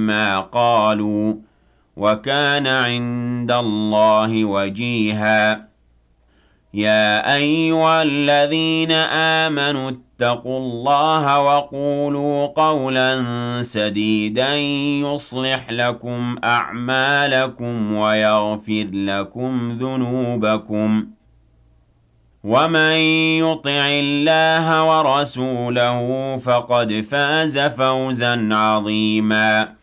عما قالوا وكان عند الله وجيها يا أيها الذين آمنوا اتقوا الله وقولوا قولا سديدا يصلح لكم أعمالكم ويغفر لكم ذنوبكم ومن يطع الله ورسوله فقد فاز فوزا عظيما